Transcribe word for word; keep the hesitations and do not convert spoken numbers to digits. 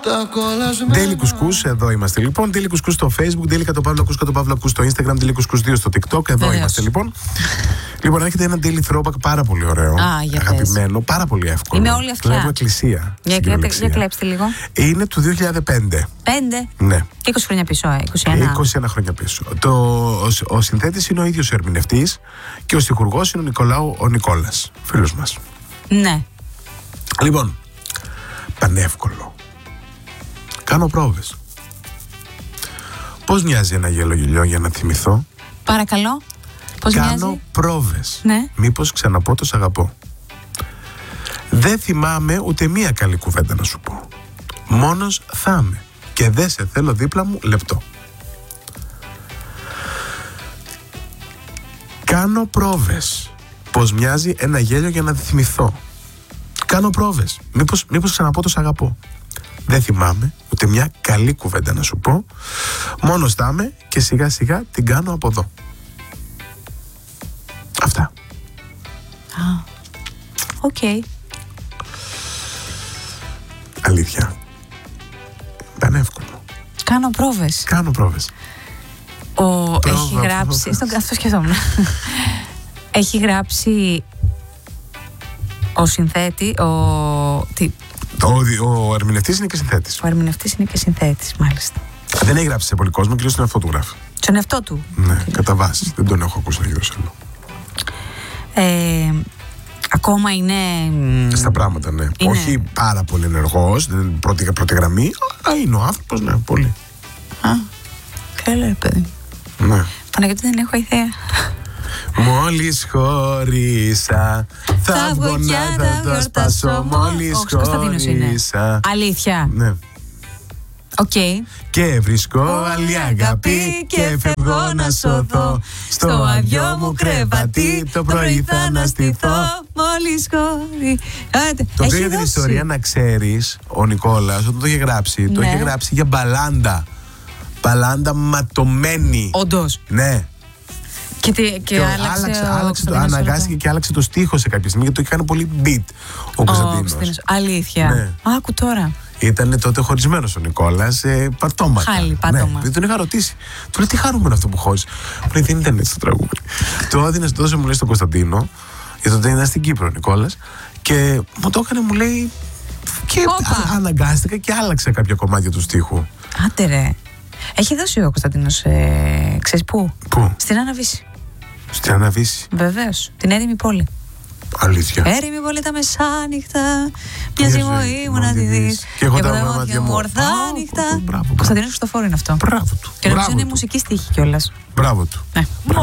Daily Κουσκούς, εδώ είμαστε λοιπόν. Daily Κουσκούς στο Facebook, Daily Κατοπαύλα Κατοπαύλα στο Instagram, Daily Κουσκούς δύο στο TikTok. Εδώ Βεβαίως. είμαστε λοιπόν. Λοιπόν, έρχεται ένα Daily Throwback πάρα πολύ ωραίο. Α, για αγαπημένο, πάρα πολύ εύκολο. Είμαι όλη αυτιά. Βλέπω εκκλησία. Για, για κλέψτε λίγο. Είναι του δύο χιλιάδες πέντε. Πέντε. Ναι. είκοσι χρόνια πίσω, ε, είκοσι ένα. είκοσι ένα χρόνια πίσω. Το, ο, ο συνθέτης είναι ο ίδιος ο ερμηνευτής και ο στιχουργός είναι ο Νικολάου ο Νικόλας, φίλος μας. Ναι. Λοιπόν, πανεύκολο. Κάνω πρόβες. Πώς μοιάζει ένα γέλο γελιό για να θυμηθώ? Παρακαλώ. Πώς Κάνω μοιάζει? πρόβες. Ναι. Μήπως ξαναπώ το σ' αγαπώ. Δεν θυμάμαι ούτε μία καλή κουβέντα να σου πω. Μόνος θα είμαι και δεν σε θέλω δίπλα μου λεπτό. Κάνω πρόβες. Πώς μοιάζει ένα γέλιο για να θυμηθώ. Κάνω πρόβες. Μήπως, μήπως ξαναπώ το σ' αγαπώ. Δεν θυμάμαι ούτε μια καλή κουβέντα να σου πω. Μόνος θα είμαι και σιγά σιγά την κάνω από εδώ. Αυτά. Α, οκ. Okay. Αλήθεια. Ήταν εύκολο. Κάνω πρόβες. Κάνω πρόβες. Ο... Πρόβα, Έχει γράψει. πρόβα. Στον... Αυτό σκεφτόμουν. Έχει γράψει ο συνθέτη, ο... Τι... Ο, ο ερμηνευτής είναι και συνθέτης. ο ερμηνευτής είναι και συνθέτης, μάλιστα. Δεν έχει γράψει σε πολύ κόσμο, κυρίως στον εαυτό του γράφει. Στον εαυτό του. Ναι, κατά βάση. Δεν τον έχω ακούσει να έχει δώσει άλλο. Ε, ακόμα είναι. Στα πράγματα, ναι. Είναι. Όχι πάρα πολύ ενεργός, δεν είναι πρώτη, πρώτη γραμμή, αλλά είναι ο άνθρωπος, ναι, πολύ. Α, καλά, ρε παιδί. Ναι. Παναγιώτη, δεν έχω ιδέα. Μόλις χωρίσα, θα βγω να θα το σπάσω. Μόλις Ο Κωνσταντίνος είναι. χωρίσα. Αλήθεια. Ναι. Οκ. Και βρίσκω άλλη αγάπη και φεύγω να σωθώ. Στο αδειό μου κρεβατί το πρωί θα αναστηθώ. Μόλις χωρί. Το οποίο για την ιστορία να ξέρεις, ο Νικόλας όταν το είχε γράψει, το Ναι. είχε γράψει για μπαλάντα. Μπαλάντα ματωμένη. Όντως. Ναι. Και, τι, και, Και άλλαξε, άλλαξε, ο άλλαξε το, Κωνσταντίνος αναγκάστηκε όλο και άλλαξε το στίχο σε κάποια στιγμή γιατί το είχε κάνει πολύ beat ο το- Ο Κωνσταντίνος. Κωνσταντίνος. Αλήθεια. Ναι. Άκου τώρα. Ήταν τότε χωρισμένος ο Νικόλας, ε, πατώματα. Χάλι, πάτωμα. Ναι, τον είχα ρωτήσει. Του λέει τι χαρούμενο αυτό που χώρισε. Μου λέει δεν ήταν έτσι το τραγούδι. Το έδινε τόσο μου λέει στον Κωνσταντίνο, γιατί τότε ήταν στην Κύπρο ο Νικόλας, και μου το έκανε, μου λέει. Και Όπα. α, αναγκάστηκα και άλλαξα κάποια κομμάτια του στίχου. Άντε ρε. Έχει δώσει ο Κωνσταντίνος, ε, ξέρεις πού? Πού? Στην Αναβίση. Στην Αναβίση. Βεβαίως. Την έρημη πόλη. Αλήθεια. Έρημη πόλη τα μεσάνυχτα. Μοιάζει Μοιάζει μου ήμουν να τη δεις. Και έχω τα τα μάτια μου ορθά Α, νύχτα. μπράβο, μπράβο. Κωνσταντίνος Χριστοφόρου είναι αυτό. Μπράβο του. Και νομίζω Μπράβο είναι του. μουσική στίχη κιόλας. Μπράβο του. Ναι.